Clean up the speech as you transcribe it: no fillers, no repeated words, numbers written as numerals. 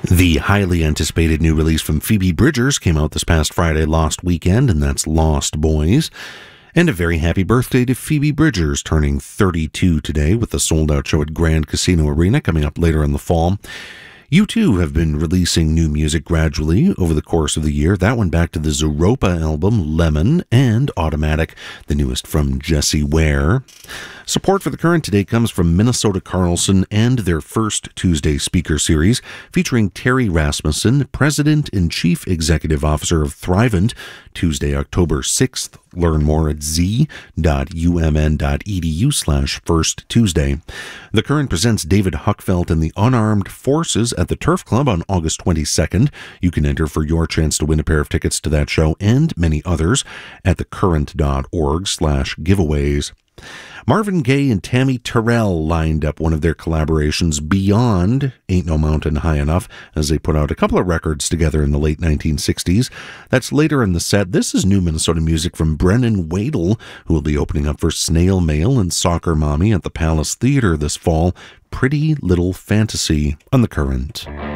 The highly anticipated new release from Phoebe Bridgers came out this past Friday, Lost Weekend, and that's Lost Boys. And a very happy birthday to Phoebe Bridgers, turning 32 today with a sold-out show at Grand Casino Arena coming up later in the fall. U2 have been releasing new music gradually over the course of the year. That went back to the Zooropa album, Lemon, and Automatic, the newest from Jessie Ware. Support for The Current today comes from Minnesota Carlson and their First Tuesday speaker series, featuring Terry Rasmussen, President and Chief Executive Officer of Thrivent, Tuesday, October 6th. Learn more at z.umn.edu/firsttuesday. The Current presents David Huckfelt and the Unarmed Forces at the Turf Club on August 22nd. You can enter for your chance to win a pair of tickets to that show and many others at thecurrent.org/giveaways. Marvin Gaye and Tammy Terrell lined up one of their collaborations beyond Ain't No Mountain High Enough, as they put out a couple of records together in the late 1960s. That's later in the set. This is new Minnesota music from Brennan Wadle, who will be opening up for Snail Mail and Soccer Mommy at the Palace Theater this fall. Pretty Little Fantasy on The Current.